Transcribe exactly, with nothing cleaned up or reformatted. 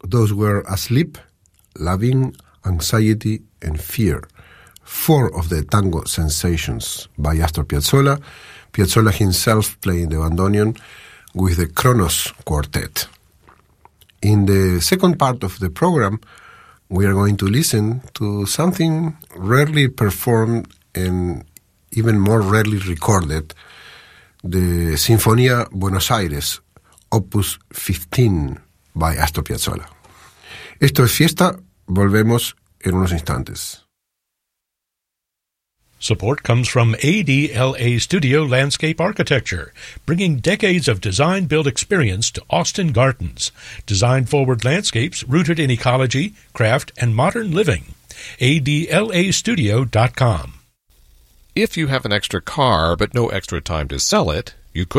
Those were asleep, loving, anxiety, and fear. Four of the tango sensations by Astor Piazzolla, Piazzolla himself playing the bandoneon with the Kronos Quartet. In the second part of the program, we are going to listen to something rarely performed and even more rarely recorded, the Sinfonía Buenos Aires, Opus fifteen by Astor Piazzolla. Esto es Fiesta, volvemos en unos instantes. Support comes from A D L A Studio Landscape Architecture, bringing decades of design-build experience to Austin Gardens. Design-forward landscapes rooted in ecology, craft, and modern living. A D L A studio dot com. If you have an extra car but no extra time to sell it,